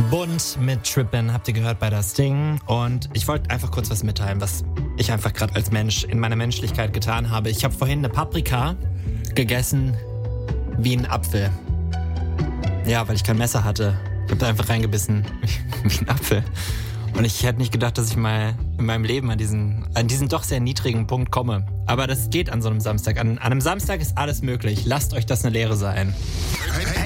Bunt mit Trippin' habt ihr gehört bei Das Ding. Und ich wollte einfach kurz was mitteilen, was ich einfach gerade als Mensch in meiner Menschlichkeit getan habe. Ich habe vorhin eine Paprika gegessen wie ein Apfel. Ja, weil ich kein Messer hatte. Ich habe da einfach reingebissen wie ein Apfel. Und ich hätte nicht gedacht, dass ich mal in meinem Leben an diesen doch sehr niedrigen Punkt komme. Aber das geht an so einem Samstag. An einem Samstag ist alles möglich. Lasst euch das eine Lehre sein. Hey,